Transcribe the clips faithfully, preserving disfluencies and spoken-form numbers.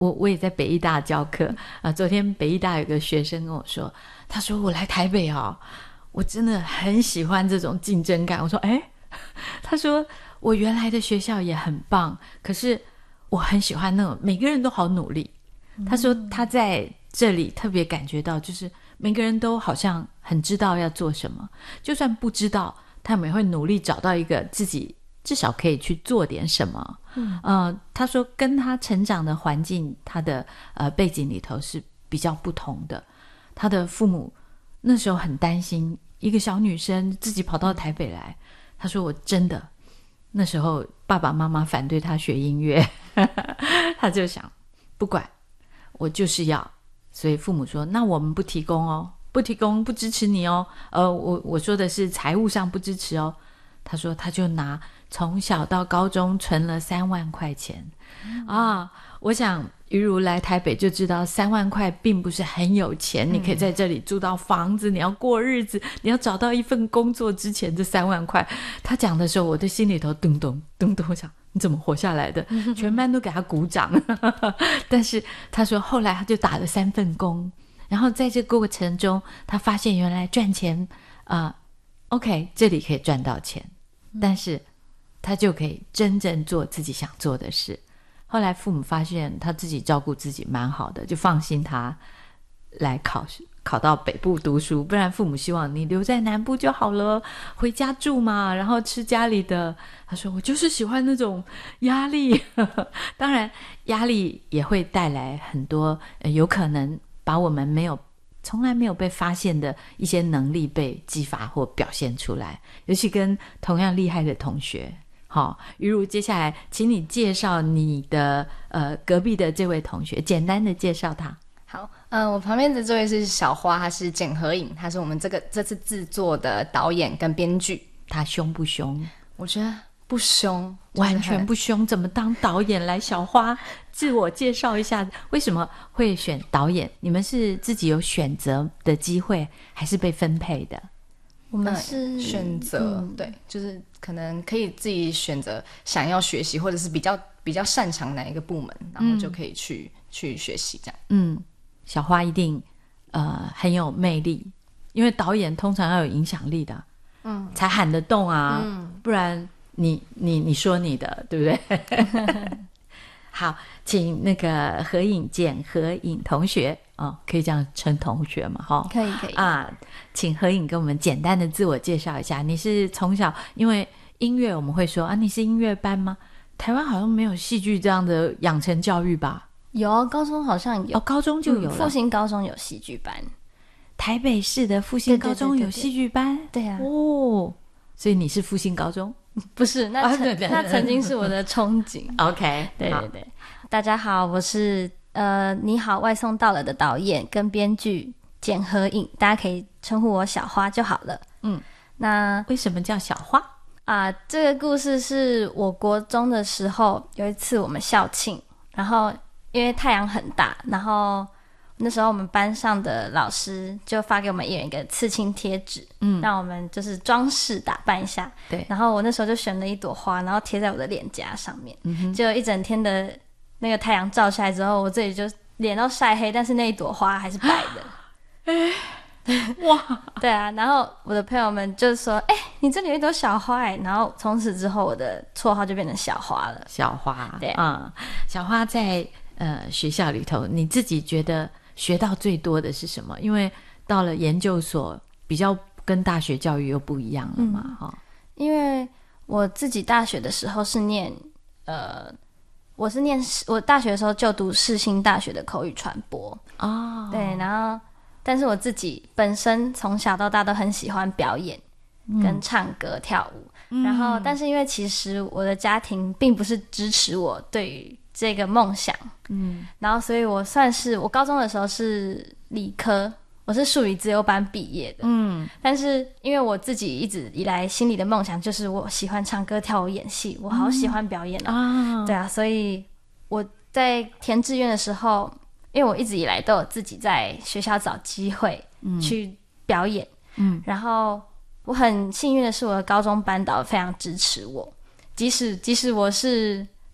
我我也在北艺大教课啊。昨天北艺大有个学生跟我说，他说我来台北哦，我真的很喜欢这种竞争感。我说诶，他说我原来的学校也很棒，可是我很喜欢那种每个人都好努力。他说他在这里特别感觉到，就是每个人都好像很知道要做什么，就算不知道他们也会努力找到一个自己至少可以去做点什么。嗯，呃，他说跟他成长的环境他的呃背景里头是比较不同的。他的父母那时候很担心一个小女生自己跑到台北来，他说我真的那时候爸爸妈妈反对他学音乐他就想不管，我就是要，所以父母说那我们不提供哦，不提供不支持你哦，呃，我我说的是财务上不支持哦。他说他就拿从小到高中存了三万块钱、嗯、啊，我想于如来台北就知道三万块并不是很有钱、嗯、你可以在这里租到房子，你要过日子，你要找到一份工作之前这三万块，他讲的时候我的心里头咚咚咚咚，我想你怎么活下来的，全班都给他鼓掌但是他说后来他就打了三份工，然后在这个过程中他发现原来赚钱啊、呃、OK 这里可以赚到钱，但是他就可以真正做自己想做的事。后来父母发现他自己照顾自己蛮好的，就放心他来考考到北部读书，不然父母希望你留在南部就好了，回家住嘛，然后吃家里的。他说我就是喜欢那种压力当然压力也会带来很多、呃、有可能把我们没有从来没有被发现的一些能力被激发或表现出来，尤其跟同样厉害的同学。好，于如接下来请你介绍你的呃隔壁的这位同学，简单的介绍他。 好，呃，我旁边的这位是小花，他是简和颖，他是我们这个这次制作的导演跟编剧。 他凶不凶？ 我觉得不凶， 完全不凶，怎么当导演？来，小花自我介绍一下，为什么会选导演？你们是自己有选择的机会，还是被分配的？ 我们是选择、嗯、对，就是可能可以自己选择想要学习，或者是比较比较擅长哪一个部门，然后就可以去、嗯、去学习这样。 嗯，小花一定呃很有魅力，因为导演通常要有影响力的，嗯，才喊得动啊，嗯，不然你你你说你的，对不对？好，请那个何颖简何颖同学哦，可以这样称同学吗？哈、哦， 可以可以啊，请何颖跟我们简单的自我介绍一下。你是从小因为音乐，我们会说啊，你是音乐班吗？台湾好像没有戏剧这样的养成教育吧？ 有，高中好像有， 哦，高中就有了。 复兴高中有戏剧班， 台北市的复兴高中有戏剧班， 对啊， 哦，所以你是复兴高中？ 不是，那曾、啊、那曾经是我的憧憬。 OK， 对对对，大家好，我是呃你好外送到了的导演跟编剧简和颖，大家可以称呼我小花就好了。嗯，那为什么叫小花啊、呃？这个故事是我国中的时候有一次我们校庆，然后因为太阳很大，然后那时候我们班上的老师就发给我们一人一个刺青贴纸，嗯，让我们就是装饰打扮一下。 对， 然后我那时候就选了一朵花，然后贴在我的脸颊上面。嗯哼，就一整天的那个太阳照下来之后，我这里就脸都晒黑，但是那一朵花还是白的。 哎，哇， 对啊，然后我的朋友们就说：“哎、欸，你这里有一朵小花哎。”然后从此之后，我的绰号就变成小花了。 小花， 对啊、 嗯，小花在呃学校里头，你自己觉得学到最多的是什么？因为到了研究所比较跟大学教育又不一样了嘛、嗯哦、 因为我自己大学的时候是念呃，我是念我大学的时候就读世新大学的口语传播哦，对，然后但是我自己本身从小到大都很喜欢表演跟唱歌、嗯、跳舞，然后但是因为其实我的家庭并不是支持我对于这个梦想，嗯，然后所以我算是我高中的时候是理科，我是数理自由班毕业的，嗯，但是因为我自己一直以来心里的梦想就是我喜欢唱歌、跳舞、演戏，我好喜欢表演、哦嗯、啊，对啊，所以我在填志愿的时候，因为我一直以来都有自己在学校找机会去表演，嗯，然后我很幸运的是我的高中班导非常支持我，即使即使我是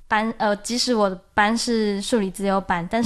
班呃，即使我的班是数理资优班，但